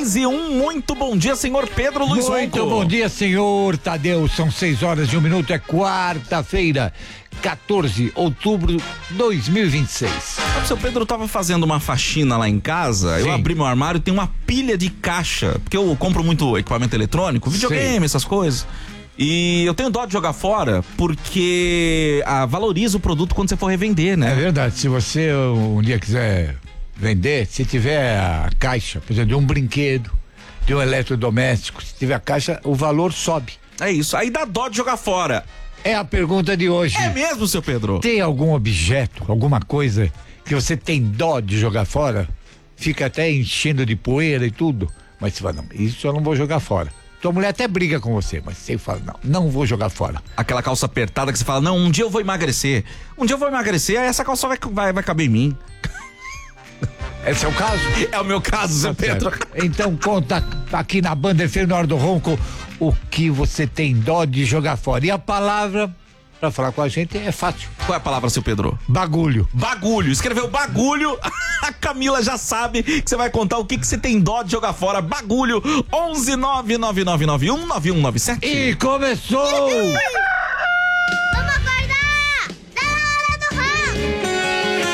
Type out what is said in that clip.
6:01, muito bom dia, senhor Pedro Luiz Ronco. Muito bom dia, senhor Tadeu. São 6:01, é quarta-feira, 14 de outubro de 2026. O seu Pedro tava fazendo uma faxina lá em casa. Sim. Eu abri meu armário e tem uma pilha de caixa, porque eu compro muito equipamento eletrônico, videogame, Sim. essas coisas. E eu tenho dó de jogar fora porque valoriza o produto quando você for revender, né? É verdade, se você um dia quiser vender, se tiver a caixa, por exemplo, de um brinquedo, de um eletrodoméstico, se tiver a caixa, o valor sobe. É isso, aí dá dó de jogar fora. É a pergunta de hoje. É mesmo, seu Pedro? Tem algum objeto, alguma coisa que você tem dó de jogar fora? Fica até enchendo de poeira e tudo, mas você fala, não, isso eu não vou jogar fora. Tua mulher até briga com você, mas você fala, não vou jogar fora. Aquela calça apertada que você fala, não, um dia eu vou emagrecer. Aí essa calça vai caber em mim. Esse é o caso? É o meu caso, seu Pedro. Então conta aqui na Banda FM na Hora do Ronco o que você tem dó de jogar fora. E a palavra pra falar com a gente é fácil. Qual é a palavra, seu Pedro? Bagulho. Bagulho. Escreveu bagulho. A Camila já sabe que você vai contar o que você tem dó de jogar fora. Bagulho. 11 99991 9197. E começou!